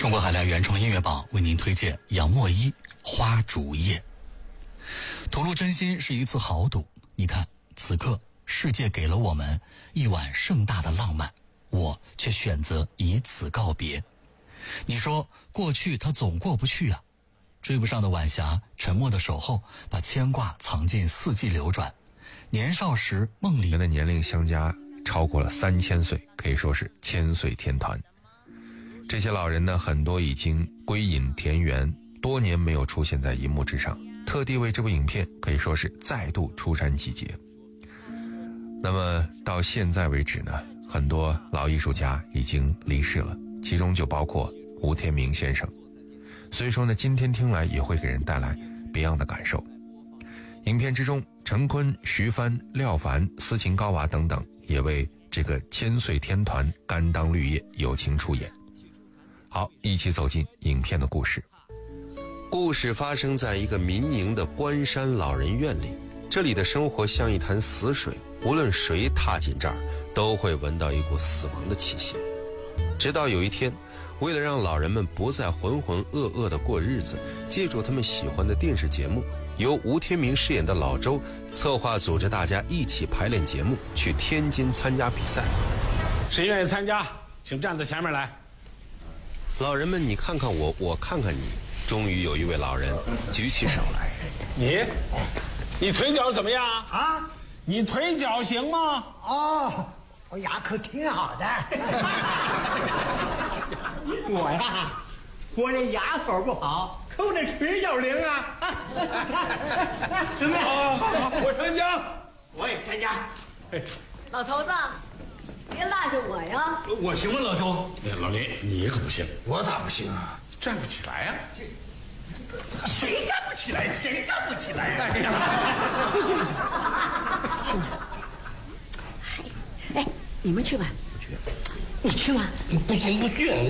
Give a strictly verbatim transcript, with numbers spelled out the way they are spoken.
中国海量原创音乐榜为您推荐杨莫依《花烛夜》。吐露真心是一次豪赌，你看，此刻世界给了我们一晚盛大的浪漫，我却选择以此告别。你说过去它总过不去啊，追不上的晚霞，沉默的守候，把牵挂藏进四季流转。年少时梦里人的年龄相加超过了三千岁，可以说是千岁天团。这些老人呢，很多已经归隐田园，多年没有出现在荧幕之上，特地为这部影片可以说是再度出山集结。那么到现在为止呢，很多老艺术家已经离世了，其中就包括吴天明先生。所以说呢，今天听来也会给人带来别样的感受。影片之中，陈坤、徐帆、廖凡、斯琴高娃等等也为这个千岁天团甘当绿叶友情出演。好，一起走进影片的故事。 故事发生在一个民营的关山老人院里，这里的生活像一潭死水，无论谁踏进这儿，都会闻到一股死亡的气息。直到有一天，为了让老人们不再浑浑噩噩地过日子，借助他们喜欢的电视节目，由吴天明饰演的老周策划组织大家一起排练节目，去天津参加比赛。 谁愿意参加，请站在前面来。 老人们你看看我，我看看你，终于有一位老人举起手来。 你你腿脚怎么样啊？ 你腿脚行吗？ 哦，我牙口挺好的。我呀，我这牙口不好，可我这腿脚灵啊！怎么样？ 好好好， 我参加，我也参加。 老头子，别落下我呀！ 我行吗，老周？ 老林，你可不行， 我咋不行啊？ 站不起来呀、啊！ 谁站不起来？谁站不起来呀、啊？哎呀， 不行不行，去吧。哎，你们去吧。你去吗？ 不行不去。